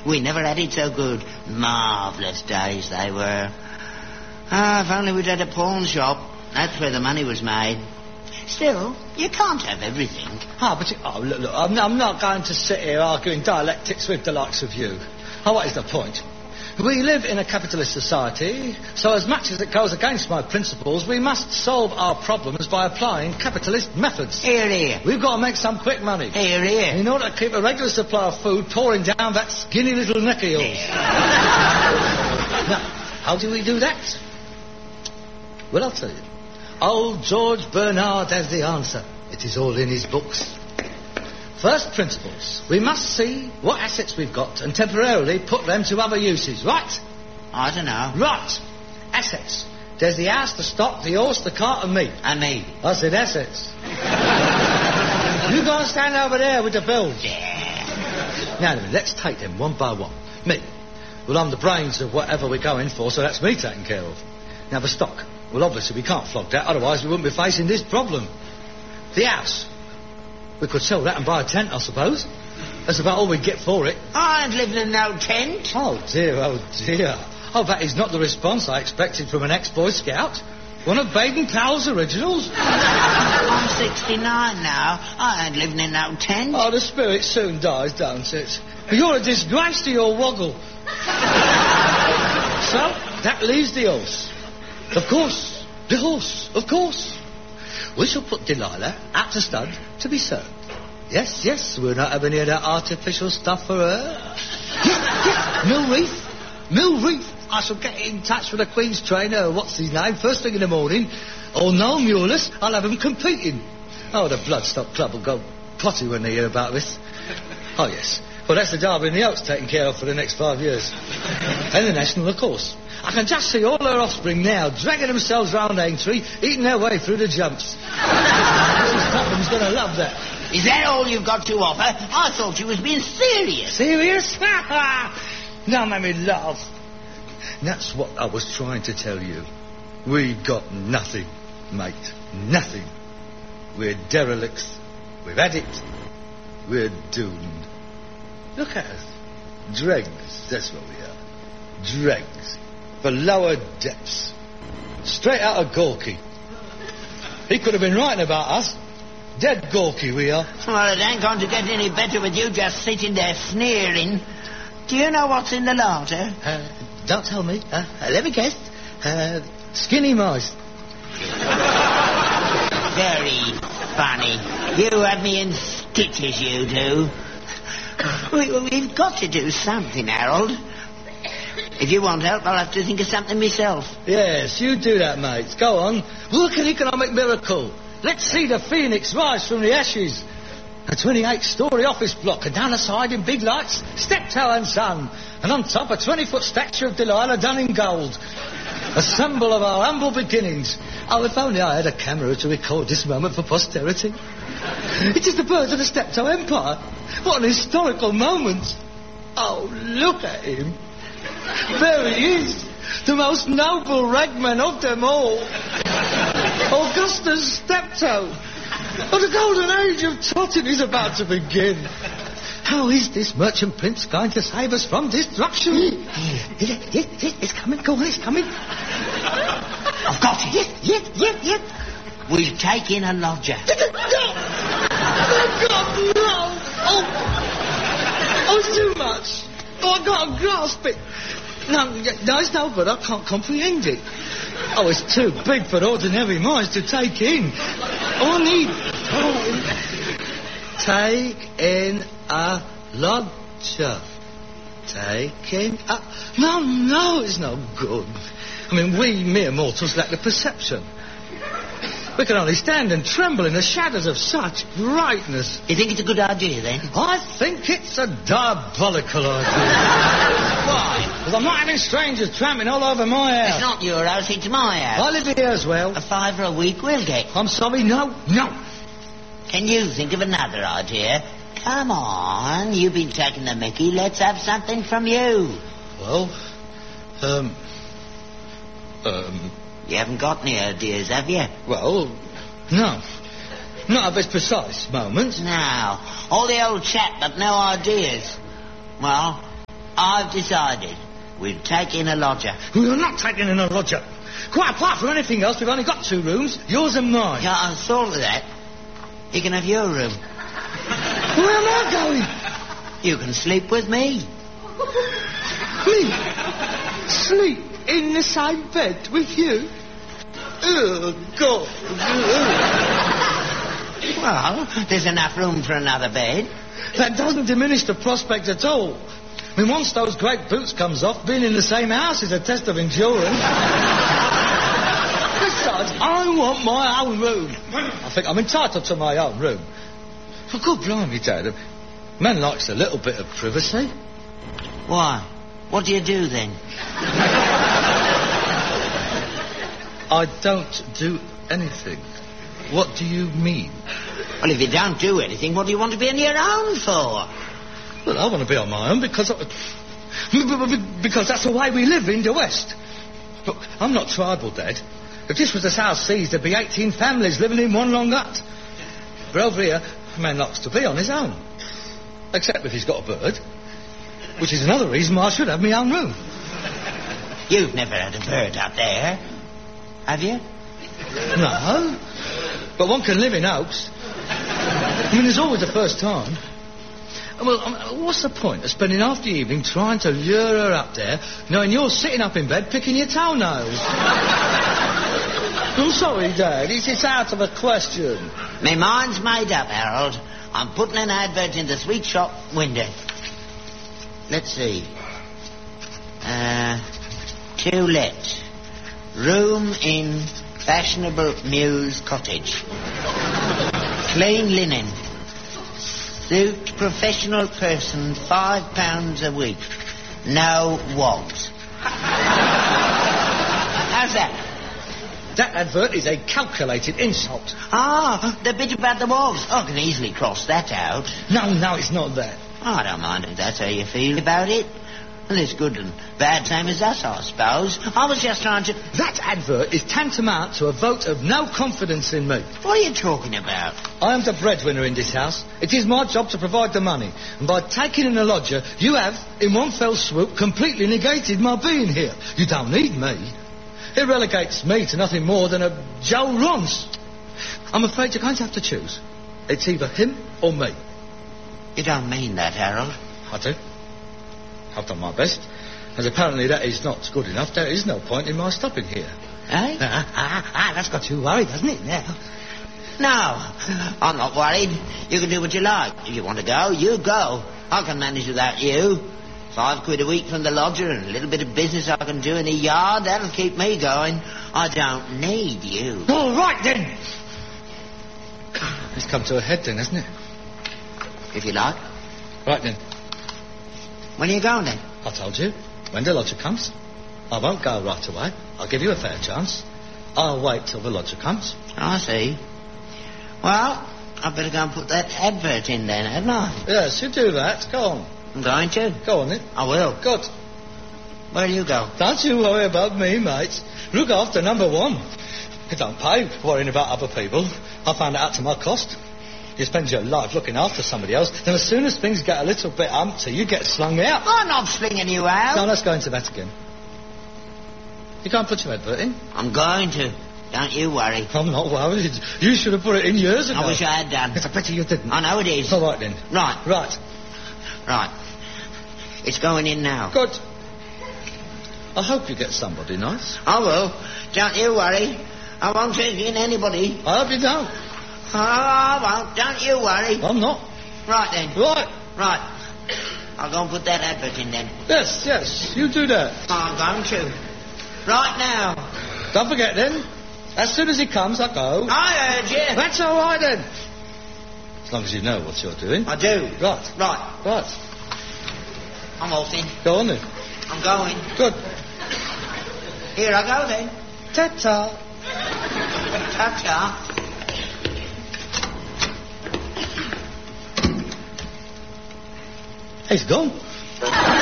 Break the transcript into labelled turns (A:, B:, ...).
A: We never had it so good. Marvellous days they were. Ah, if only we'd had a pawn shop. That's where the money was made. Still, you can't have everything.
B: Look, I'm not going to sit here arguing dialectics with the likes of you. What is the point? We live in a capitalist society, so as much as it goes against my principles, we must solve our problems by applying capitalist methods.
A: Here, here.
B: We've got to make some quick money.
A: Here, here.
B: In order to keep a regular supply of food pouring down that skinny little neck of yours. Now, how do we do that? Well, I'll tell you. Old George Bernard has the answer. It is all in his books. First principles. We must see what assets we've got and temporarily put them to other uses, right?
A: I don't know.
B: Right. Assets. There's the house, the stock, the horse, the cart and me.
A: And me.
B: I said assets. You go and stand over there with the bills.
A: Yeah.
B: Now then, let's take them one by one. Me. Well, I'm the brains of whatever we're going for, so that's me taken care of. Now, the stock. Well, obviously, we can't flog that, otherwise we wouldn't be facing this problem. The house. We could sell that and buy a tent, I suppose. That's about all we'd get for it.
A: I ain't living in no tent.
B: Oh, dear, oh, dear. Oh, that is not the response I expected from an ex-Boy Scout. One of Baden-Powell's originals.
A: I'm 69 now. I ain't living in no tent.
B: Oh, the spirit soon dies, don't it? You're a disgrace to your woggle. So, that leaves the horse. Of course, the horse, of course. We shall put Delilah out to stud to be served. Yes, yes, we'll not have any of that artificial stuff for her. Yes, Mill Reef. I shall get in touch with the Queen's trainer, what's his name, first thing in the morning. Or Noel Mullis, I'll have him competing. Oh, the Bloodstock Club will go potty when they hear about this. Oh, yes. Well, that's the Derby and the Oaks taken care of for the next 5 years. And the National, of course. I can just see all her offspring now, dragging themselves round Aintree, eating their way through the jumps. Mrs. Tottenham's going to love that.
A: Is that all you've got to offer? I thought you was being serious.
B: Serious? Now make me laugh. That's what I was trying to tell you. We got nothing, mate. Nothing. We're derelicts. We've had it. We're doomed. Look at us. Dregs, that's what we are. Dregs. For lower depths. Straight out of Gorky. He could have been writing about us. Dead Gorky we are.
A: Well, it ain't going to get any better with you just sitting there sneering. Do you know what's in the larder?
B: Don't tell me. Let me guess. Skinny mice.
A: Very funny. You have me in stitches, you do. We've got to do something, Harold. If you want help, I'll have to think of something myself.
B: Yes, you do that, mate. Go on. Work an economic miracle. Let's see the phoenix rise from the ashes. A 28-storey office block, and down the side in big lights, Steptoe and Son. And on top, a 20-foot statue of Delilah done in gold. A symbol of our humble beginnings. Oh, if only I had a camera to record this moment for posterity. It is the birth of the Steptoe Empire. What an historical moment. Oh, look at him. There he is. The most noble ragman of them all. Augustus Steptoe. Oh, the golden age of Totton is about to begin. How is this merchant prince going to save us from destruction? Yes, it's coming. Go on, it's coming.
A: I've got it.
B: Yes.
A: We'll take in a lodger.
B: Oh, God, no. Oh, it's too much. Oh, I can't grasp it. No, it's no good. I can't comprehend it. Oh, it's too big for ordinary minds to take in. All I need... Take in a lodger. Take in a... No, it's no good. I mean, we mere mortals lack the perception. We can only stand and tremble in the shadows of such brightness.
A: You think it's a good idea, then?
B: I think it's a diabolical idea.
A: Why?
B: Because I'm not having strangers tramping all over my house.
A: It's not your house, it's my house.
B: I live here as well.
A: A £5 a week we'll get.
B: I'm sorry, no.
A: Can you think of another idea? Come on, you've been taking the mickey. Let's have something from you.
B: Well,
A: You haven't got any ideas, have you?
B: Well, no. Not at this precise moment.
A: No. All the old chat but no ideas. Well, I've decided. We'll take in a lodger.
B: We're not taking in a lodger. Quite apart from anything else, we've only got 2 rooms, yours and mine.
A: Yeah, I thought of that. You can have your room.
B: Where am I going?
A: You can sleep with me.
B: Me? Sleep in the same bed with you? Oh, God.
A: Well, there's enough room for another bed.
B: That doesn't diminish the prospect at all. I mean, once those great boots comes off, being in the same house is a test of endurance. Besides, I want my own room. I think I'm entitled to my own room. For good blimey, Dad, a man likes a little bit of privacy.
A: Why? What do you do then?
B: I don't do anything. What do you mean?
A: Well, if you don't do anything, what do you want to be on your own for?
B: Well, I want to be on my own because that's the way we live in the West. Look, I'm not tribal, Dad. If this was the South Seas, there'd be 18 families living in one long hut. But over here, a man likes to be on his own. Except if he's got a bird. Which is another reason why I should have my own room.
A: You've never had a bird up there, have you?
B: No. But one can live in hopes. I mean, there's always the first time. Well, what's the point of spending half the evening trying to lure her up there, knowing you're sitting up in bed picking your toenails? I'm sorry, Dad. It's out of the question.
A: My mind's made up, Harold. I'm putting an advert in the sweet shop window. Let's see. To let. Room in fashionable Mews Cottage. Clean linen. Suit professional person, £5 a week. No wogs. How's that?
B: That advert is a calculated insult.
A: Ah, the bit about the wogs. I can easily cross that out.
B: No, it's not that.
A: I don't mind if that's how you feel about it. Well, it's good and bad, same as us, I suppose. I was just trying to...
B: That advert is tantamount to a vote of no confidence in me.
A: What are you talking about?
B: I am the breadwinner in this house. It is my job to provide the money. And by taking in a lodger, you have, in one fell swoop, completely negated my being here. You don't need me. It relegates me to nothing more than a Joe Rons. I'm afraid you're going to have to choose. It's either him or me.
A: You don't mean that, Harold.
B: I do. I've done my best. As apparently that is not good enough, there is no point in my stopping here.
A: Eh?
B: That's got you worried, hasn't it, now?
A: No, I'm not worried. You can do what you like. If you want to go, you go. I can manage without you. £5 a week from the lodger and a little bit of business I can do in the yard, that'll keep me going. I don't need you.
B: All right, then. It's come to a head, then, hasn't it?
A: If you like.
B: Right, then.
A: When are you going, then?
B: I told you. When the lodger comes. I won't go right away. I'll give you a fair chance. I'll wait till the lodger comes.
A: I see. Well, I'd better go and put that advert in then, hadn't I?
B: Yes, you do that. Go on.
A: I'm going to.
B: Go on, then.
A: I will.
B: Good.
A: Where do you go?
B: Don't you worry about me, mate. Look after number one. It don't pay worrying about other people. I found it out to my cost. You spend your life looking after somebody else, then as soon as things get a little bit umpty, you get slung out.
A: I'm not slinging you out.
B: No, let's go into that again. You can't put your advert in.
A: I'm going to. Don't you worry.
B: I'm not worried. You should have put it in years ago.
A: I wish I had done.
B: It's a pity you didn't.
A: I know it is.
B: All right, then.
A: Right.
B: Right.
A: It's going in now.
B: Good. I hope you get somebody nice.
A: I will. Don't you worry. I won't take in anybody.
B: I hope you don't.
A: I won't. Don't you worry.
B: I'm not.
A: Right, then.
B: Right.
A: I'll go and put that advert in, then.
B: Yes. You do that.
A: I'm going to. Right now.
B: Don't forget, then. As soon as he comes, I go.
A: I heard you.
B: That's all right, then. As long as you know what you're doing.
A: I do.
B: Right.
A: I'm off in.
B: Go on, then.
A: I'm going.
B: Good.
A: Here I go, then.
B: Ta-ta.
A: Ta-ta.
B: He's gone.